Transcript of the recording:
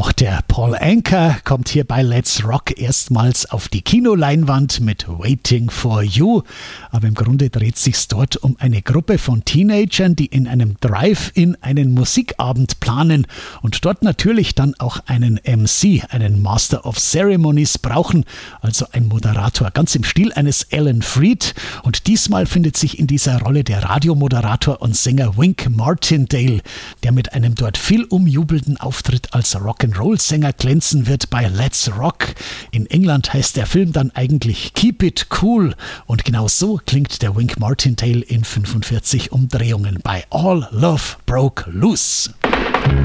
Auch der Paul Anka kommt hier bei Let's Rock erstmals auf die Kinoleinwand mit Waiting for You. Aber im Grunde dreht sich's dort um eine Gruppe von Teenagern, die in einem Drive-In einen Musikabend planen und dort natürlich dann auch einen MC, einen Master of Ceremonies brauchen, also ein Moderator, ganz im Stil eines Alan Freed. Und diesmal findet sich in dieser Rolle der Radiomoderator und Sänger Wink Martindale, der mit einem dort viel umjubelten Auftritt als Rock'n'Roll-Sänger glänzen wird bei Let's Rock. In England heißt der Film dann eigentlich Keep It Cool und genau so klingt der Wink Martindale in 45 Umdrehungen bei All Love Broke Loose.